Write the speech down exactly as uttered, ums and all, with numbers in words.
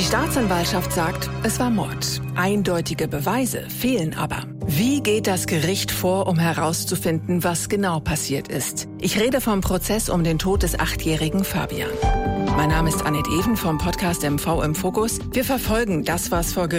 Staatsanwaltschaft sagt, es war Mord. Eindeutige Beweise fehlen aber. Wie geht das Gericht vor, um herauszufinden, was genau passiert ist? Ich rede vom Prozess um den Tod des achtjährigen Fabian. Mein Name ist Annette Even vom Podcast M V im Fokus. Wir verfolgen das, was vor Gericht